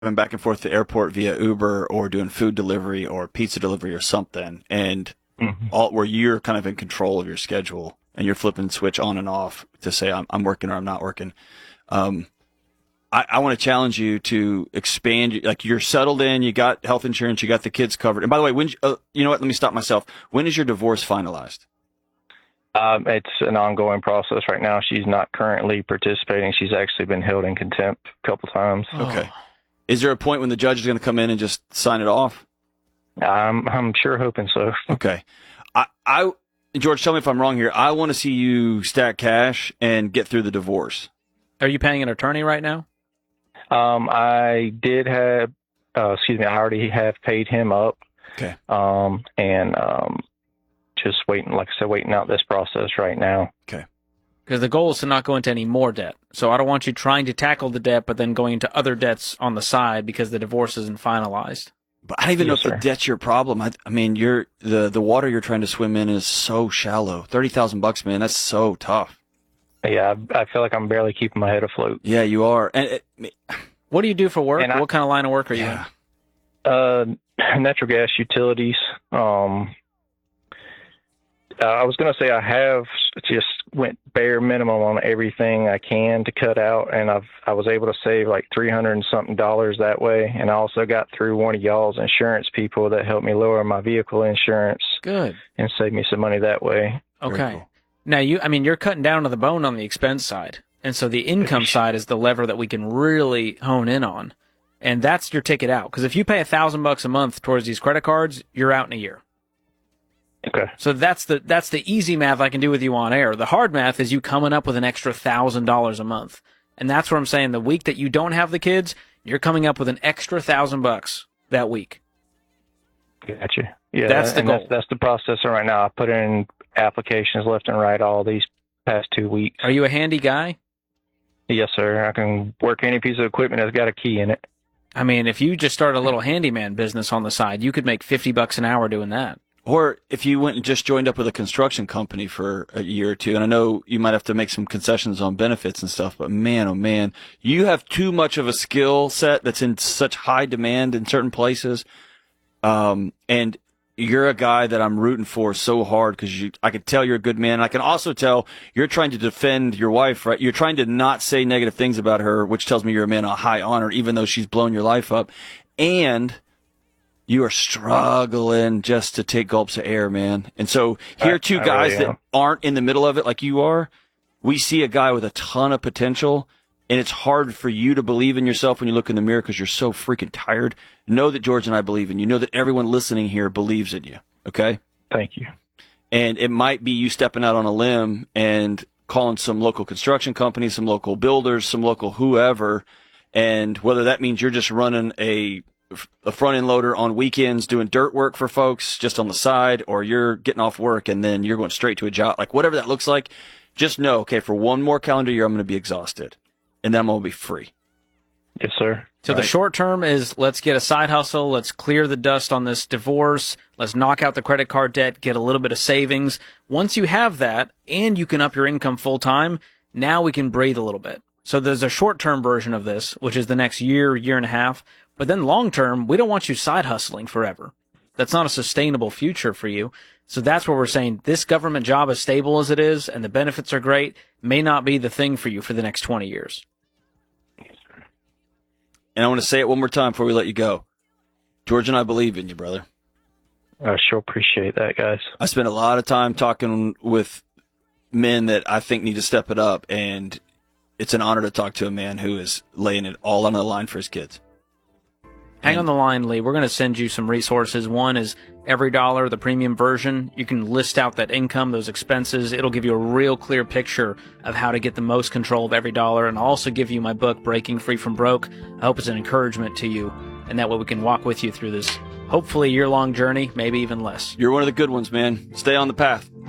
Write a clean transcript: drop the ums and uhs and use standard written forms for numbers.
back and forth to the airport via Uber or doing food delivery or pizza delivery or something, and all where you're kind of in control of your schedule and you're flipping the switch on and off to say I'm working or I'm not working. I want to challenge you to expand. Like, you're settled in, you got health insurance, you got the kids covered. And by the way, when you know what? Let me stop myself. When is your divorce finalized? It's an ongoing process right now. She's not currently participating. She's actually been held in contempt a couple times. Okay. Is there a point when the judge is going to come in and just sign it off? I'm sure hoping so. Okay. George, tell me if I'm wrong here. I want to see you stack cash and get through the divorce. Are you paying an attorney right now? I did have, I already have paid him up. Okay. Just waiting, like I said, waiting out this process right now. Okay. Because the goal is to not go into any more debt. So I don't want you trying to tackle the debt, but then going into other debts on the side because the divorce isn't finalized. But I don't even know if the debt's your problem. I mean, the water you're trying to swim in is so shallow. $30,000, man. That's so tough. Yeah, I feel like I'm barely keeping my head afloat. Yeah, you are. And what do you do for work? What kind of line of work are you in? Natural gas utilities. I was going to say I have just went bare minimum on everything I can to cut out, and I was able to save like $300 and something that way. And I also got through one of y'all's insurance people that helped me lower my vehicle insurance. Good. And save me some money that way. Okay. Cool. Now you're cutting down to the bone on the expense side, and so the income side is the lever that we can really hone in on, and that's your ticket out. Because if you pay $1,000 a month towards these credit cards, you're out in a year. Okay. So that's the easy math I can do with you on air. The hard math is you coming up with an extra $1,000 a month. And that's what I'm saying. The week that you don't have the kids, you're coming up with an extra $1,000 that week. Gotcha. Yeah. That's the goal. That's the process right now. I put in applications left and right all these past 2 weeks. Are you a handy guy? Yes, sir. I can work any piece of equipment that's got a key in it. I mean, if you just start a little handyman business on the side, you could make $50 an hour doing that. Or if you went and just joined up with a construction company for a year or two, and I know you might have to make some concessions on benefits and stuff, but man, oh man, you have too much of a skill set that's in such high demand in certain places. And you're a guy that I'm rooting for so hard because I can tell you're a good man. I can also tell you're trying to defend your wife, right? You're trying to not say negative things about her, which tells me you're a man of high honor, even though she's blown your life up. And you are struggling just to take gulps of air, man. And so here are two guys that aren't in the middle of it like you are. We see a guy with a ton of potential, and it's hard for you to believe in yourself when you look in the mirror because you're so freaking tired. Know that George and I believe in you. Know that everyone listening here believes in you, okay? Thank you. And it might be you stepping out on a limb and calling some local construction companies, some local builders, some local whoever, and whether that means you're just running a front-end loader on weekends doing dirt work for folks just on the side, or you're getting off work and then you're going straight to a job, like whatever that looks like, just know, okay, for one more calendar year, I'm going to be exhausted, and then I'm going to be free. Yes, sir. So the short term is let's get a side hustle. Let's clear the dust on this divorce. Let's knock out the credit card debt, get a little bit of savings. Once you have that and you can up your income full time, now we can breathe a little bit. So there's a short-term version of this, which is the next year, year and a half. But then long-term, we don't want you side hustling forever. That's not a sustainable future for you. So that's where we're saying this government job, as stable as it is, and the benefits are great, may not be the thing for you for the next 20 years. And I want to say it one more time before we let you go. George and I believe in you, brother. I sure appreciate that, guys. I spent a lot of time talking with men that I think need to step it up, and it's an honor to talk to a man who is laying it all on the line for his kids. Hang on the line, Lee. We're going to send you some resources. One is Every Dollar, the premium version. You can list out that income, those expenses. It'll give you a real clear picture of how to get the most control of every dollar. And I'll also give you my book, Breaking Free from Broke. I hope it's an encouragement to you. And that way we can walk with you through this, hopefully, year-long journey, maybe even less. You're one of the good ones, man. Stay on the path.